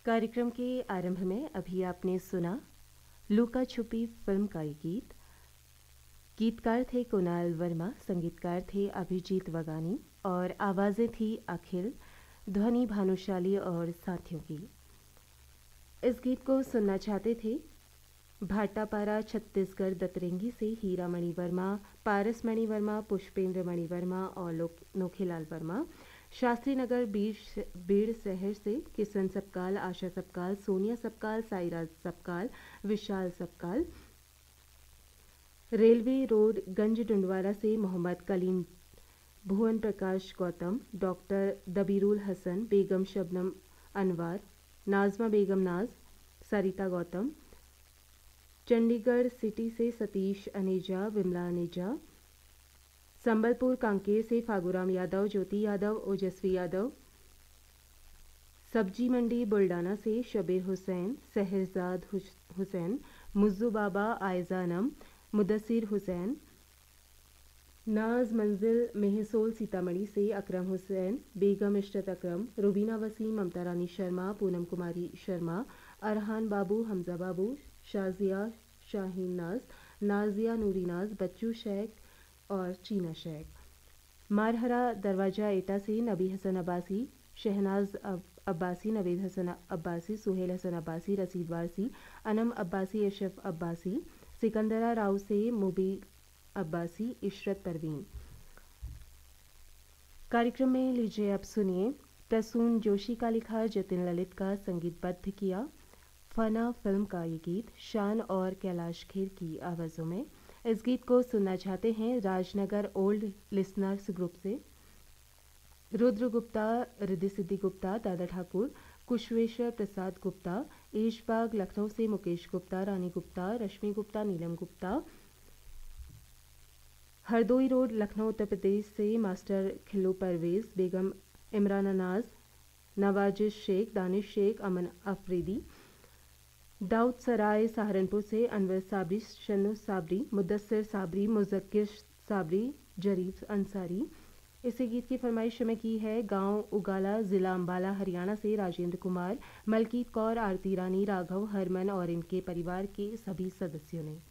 कार्यक्रम के आरंभ में अभी आपने सुना लुका छुपी फिल्म का ये गीत। गीतकार थे कुणाल वर्मा, संगीतकार थे अभिजीत वगानी और आवाज़ें थी अखिल, ध्वनि भानुशाली और साथियों की। इस गीत को सुनना चाहते थे भाटापारा छत्तीसगढ़ दतरेंगी से हीरा मणि वर्मा, पारस मणि वर्मा, पुष्पेंद्र मणि वर्मा और नोखीलाल वर्मा। शास्त्री नगर बीड़ शहर से किशन सबकाल, आशा सबकाल, सोनिया सबकाल, साईराज सबकाल, विशाल सबकाल। रेलवे रोड गंज डुंडवारा से मोहम्मद कलीम, भुवन प्रकाश गौतम, डॉक्टर दबीरुल हसन, बेगम शबनम अनवार, नाजमा बेगम नाज, सरिता गौतम। चंडीगढ़ सिटी से सतीश अनेजा, विमला अनेजा। संबलपुर कांकेर से फागुराम यादव, ज्योति यादव, ओजस्वी यादव। सब्जी मंडी बुल्डाना से शबीर हुसैन, सहरजाद हुसैन, मुज्जू बाबा, आयजा नम, मुदस्सिर हुसैन। नाज मंजिल मेहसोल सीतामढ़ी से अकरम हुसैन, बेगम इशरत अकरम, रुबीना वसीम, ममता रानी शर्मा, पूनम कुमारी शर्मा, अरहान बाबू, हमजा बाबू, शाजिया शाहीन नाज, नाजिया नूरी नाज, बच्चू शेख और चीना शेख। मारहरा दरवाजा एटा से नबी हसन अब्बासी, शहनाज अब्बासी, नवेद हसन अब्बासी, सुहेल हसन अब्बासी, रसीद वारसी, अनम अब्बासी, अशरफ अब्बासी। सिकंदरा राव से मुबी अब्बासी, इशरत परवीन। कार्यक्रम में लीजिए अब सुनिए प्रसून जोशी का लिखा, जतिन ललित का संगीतबद्ध किया फना फिल्म का ये गीत शान और कैलाश खेर की आवाज़ों में। इस गीत को सुनना चाहते हैं राजनगर ओल्ड लिसनर्स ग्रुप से रुद्र गुप्ता, रिद्धि सिद्धि गुप्ता, दादा ठाकुर, कुशवेश्वर प्रसाद गुप्ता। ईशबाग लखनऊ से मुकेश गुप्ता, रानी गुप्ता, रश्मि गुप्ता, नीलम गुप्ता। हरदोई रोड लखनऊ उत्तर प्रदेश से मास्टर खिल्लू परवेज़, बेगम इमरान अनाज, नवाजिश शेख, दानिश शेख, अमन अफरीदी। दाऊद सराय सहारनपुर से अनवर साबरी, शन्नू साबरी, मुदस्सिर साबरी, मुजक्किर साबरी, जरीफ अंसारी। इसी गीत की फरमाइश में की है गांव उगाला, ज़िला अंबाला, हरियाणा से राजेंद्र कुमार, मलकीत कौर, आरती रानी, राघव, हरमन और इनके परिवार के सभी सदस्यों ने।